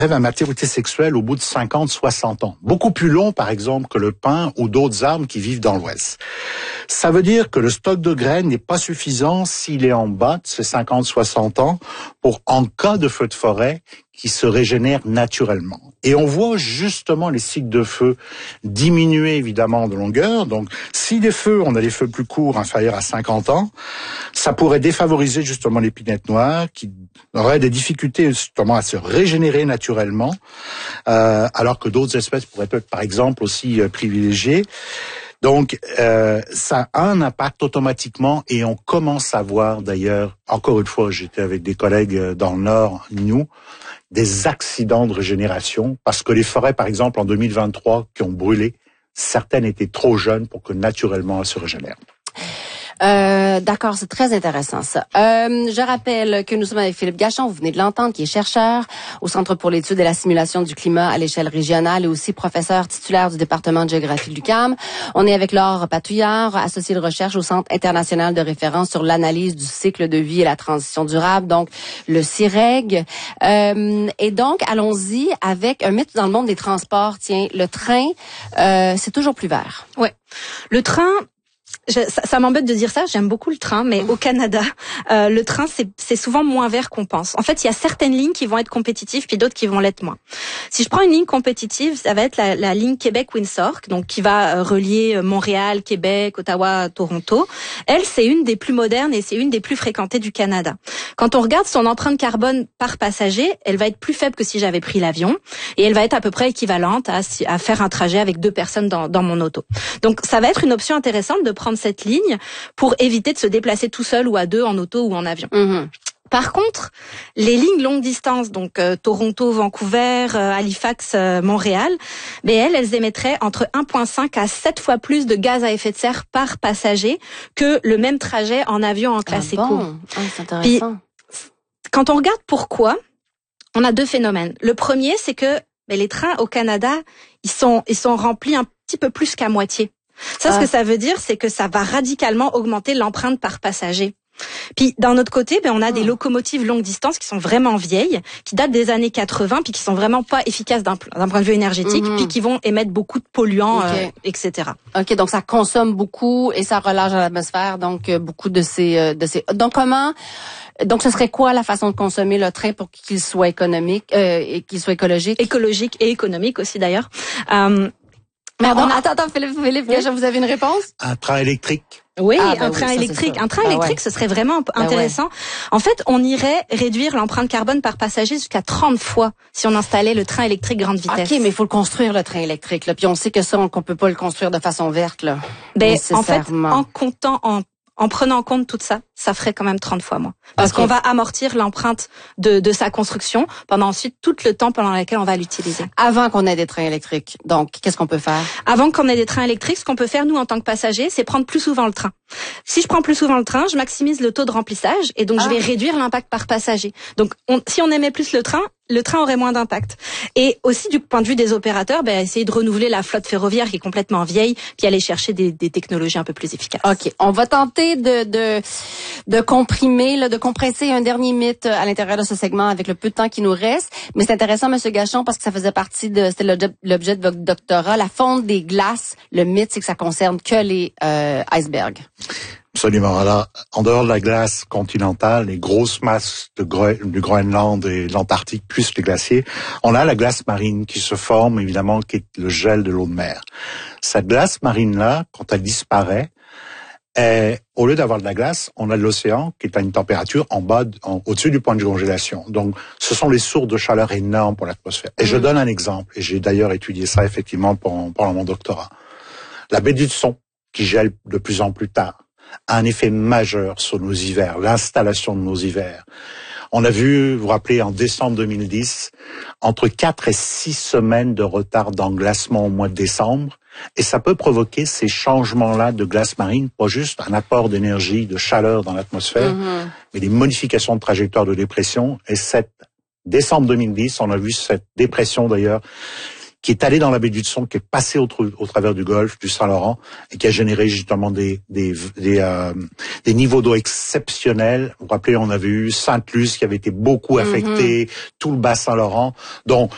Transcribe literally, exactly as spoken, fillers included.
à maturité sexuelle au bout de cinquante à soixante ans. Beaucoup plus long, par exemple, que le pin ou d'autres arbres qui vivent dans l'Ouest. Ça veut dire que le stock de graines n'est pas suffisant s'il est en bas de ces cinquante à soixante ans pour, en cas de feu de forêt, qui se régénère naturellement. Et on voit justement les cycles de feu diminuer évidemment de longueur. Donc, si les feux, on a des feux plus courts, inférieurs à cinquante ans, ça pourrait défavoriser justement les pinettes noires qui auraient des difficultés justement à se régénérer naturellement, euh, alors que d'autres espèces pourraient être par exemple aussi euh, privilégiées. Donc, euh, ça a un impact automatiquement et on commence à voir d'ailleurs, encore une fois, j'étais avec des collègues dans le Nord, nous, des accidents de régénération parce que les forêts, par exemple, en deux mille vingt-trois, qui ont brûlé, certaines étaient trop jeunes pour que naturellement elles se régénèrent. Euh, d'accord, c'est très intéressant ça. Euh, je rappelle que nous sommes avec Philippe Gachon, vous venez de l'entendre, qui est chercheur au Centre pour l'étude et la simulation du climat à l'échelle régionale et aussi professeur titulaire du département de géographie de l'U Q A M. On est avec Laure Patouillard, associée de recherche au Centre international de référence sur l'analyse du cycle de vie et la transition durable, donc le CIREG. Euh, et donc, allons-y avec un mythe dans le monde des transports. Tiens, le train, euh, c'est toujours plus vert. Ouais, le train... Je, ça, ça m'embête de dire ça, j'aime beaucoup le train, mais au Canada, euh, le train, c'est, c'est souvent moins vert qu'on pense. En fait, il y a certaines lignes qui vont être compétitives, puis d'autres qui vont l'être moins. Si je prends une ligne compétitive, ça va être la, la ligne Québec-Windsor, donc qui va relier Montréal, Québec, Ottawa, Toronto. Elle, c'est une des plus modernes et c'est une des plus fréquentées du Canada. Quand on regarde son empreinte carbone par passager, elle va être plus faible que si j'avais pris l'avion, et elle va être à peu près équivalente à, à faire un trajet avec deux personnes dans, dans mon auto. Donc, ça va être une option intéressante de prendre cette ligne pour éviter de se déplacer tout seul ou à deux en auto ou en avion. Mmh. Par contre, les lignes longue distance, donc euh, Toronto, Vancouver, euh, Halifax, euh, Montréal, ben elles, elles émettraient entre un virgule cinq à sept fois plus de gaz à effet de serre par passager que le même trajet en avion en classe ah éco. Bon? Ah, c'est intéressant. Puis, quand on regarde pourquoi, on a deux phénomènes. Le premier, c'est que ben, les trains au Canada, ils sont ils sont remplis un petit peu plus qu'à moitié. Ça, ah. ce que ça veut dire, c'est que ça va radicalement augmenter l'empreinte par passager. Puis d'un autre côté, ben on a des locomotives longue distance qui sont vraiment vieilles, qui datent des années quatre-vingts, puis qui sont vraiment pas efficaces d'un, d'un point de vue énergétique, mm-hmm. puis qui vont émettre beaucoup de polluants, okay. euh, et cetera. Ok, donc ça consomme beaucoup et ça relâche dans l'atmosphère, donc euh, beaucoup de ces, euh, de ces. Donc comment Donc, ce serait quoi la façon de consommer le train pour qu'il soit économique euh, et qu'il soit écologique, écologique et économique aussi d'ailleurs. Euh, Pardon, attends, attends, Philippe, Philippe, oui. Vous avez une réponse? Un train électrique. Oui, ah, ben un oui, train ça, électrique. Un train ben électrique, ouais. ce serait vraiment intéressant. Ben ouais. En fait, on irait réduire l'empreinte carbone par passager jusqu'à trente fois si on installait le train électrique grande vitesse. OK, mais il faut le construire, le train électrique. Là. Puis on sait que ça, on, qu'on peut pas le construire de façon verte. Là. Ben, en fait, en comptant, en En prenant en compte tout ça, ça ferait quand même trente fois moins. Parce okay. qu'on va amortir l'empreinte de, de sa construction pendant ensuite tout le temps pendant lequel on va l'utiliser. Avant qu'on ait des trains électriques, donc qu'est-ce qu'on peut faire? Avant qu'on ait des trains électriques, ce qu'on peut faire, nous, en tant que passagers, c'est prendre plus souvent le train. Si je prends plus souvent le train, je maximise le taux de remplissage et donc ah. je vais réduire l'impact par passager. Donc on, si on aimait plus le train, le train aurait moins d'impact. Et aussi du point de vue des opérateurs, ben, essayer de renouveler la flotte ferroviaire qui est complètement vieille, puis aller chercher des, des technologies un peu plus efficaces. OK. On va tenter de, de, de comprimer, là, de compresser un dernier mythe à l'intérieur de ce segment avec le peu de temps qui nous reste. Mais c'est intéressant, M. Gachon, parce que ça faisait partie de, c'était l'objet, l'objet de votre doctorat. La fonte des glaces, le mythe, c'est que ça concerne que les euh, icebergs. Absolument. Alors, en dehors de la glace continentale, les grosses masses de Gro- du Groenland et de l'Antarctique, plus les glaciers, on a la glace marine qui se forme, évidemment, qui est le gel de l'eau de mer. Cette glace marine-là, quand elle disparaît, est, au lieu d'avoir de la glace, on a de l'océan qui est à une température en bas, en, au-dessus du point de congélation. Donc, ce sont les sources de chaleur énormes pour l'atmosphère. Et mmh. je donne un exemple, et j'ai d'ailleurs étudié ça effectivement pendant, pendant mon doctorat. La baie d'Hudson, qui gèle de plus en plus tard, a un effet majeur sur nos hivers, l'installation de nos hivers. On a vu, vous vous rappelez, en décembre deux mille dix, entre quatre et six semaines de retard d'englacement au mois de décembre, et ça peut provoquer ces changements-là de glace marine, pas juste un apport d'énergie, de chaleur dans l'atmosphère, mmh. mais des modifications de trajectoire de dépression. Et cette décembre deux mille dix, on a vu cette dépression d'ailleurs, qui est allé dans la baie d'Hudson, qui est passé au, au travers du golfe du Saint-Laurent et qui a généré justement des des des, euh, des niveaux d'eau exceptionnels. Vous vous rappelez, on avait eu Sainte-Luce qui avait été beaucoup affecté, mm-hmm. tout le bas Saint-Laurent. Donc